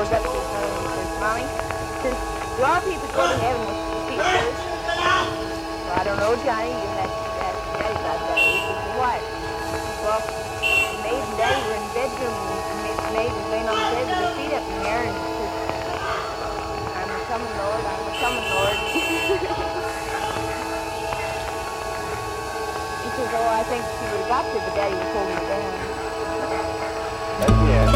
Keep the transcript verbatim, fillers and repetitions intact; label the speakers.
Speaker 1: goes up to his mother and says, Mommy, since do all people go to heaven with the feet first? Well, I don't know, Johnny. You had to ask Daddy about that. He says, what? Well, Maid and Daddy were in the bedroom, and Maid was laying on the bed with her feet up in the air, and he says, I'm a coming, Lord, I'm a coming, Lord. He says, oh, I think she would have got to, but Daddy was holding her down.
Speaker 2: That's the end.